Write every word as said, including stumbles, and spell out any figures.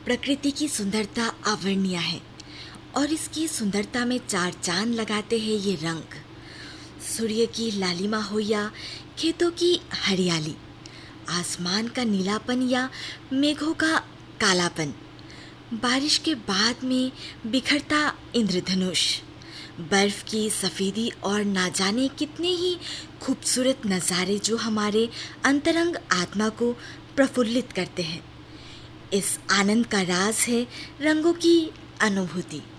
प्रकृति की सुंदरता अवर्णनीय है और इसकी सुंदरता में चार चांद लगाते हैं ये रंग। सूर्य की लालिमा हो या खेतों की हरियाली, आसमान का नीलापन या मेघों का कालापन, बारिश के बाद में बिखरता इंद्रधनुष, बर्फ की सफ़ेदी और ना जाने कितने ही खूबसूरत नज़ारे जो हमारे अंतरंग आत्मा को प्रफुल्लित करते हैं। इस आनंद का राज है रंगों की अनुभूति।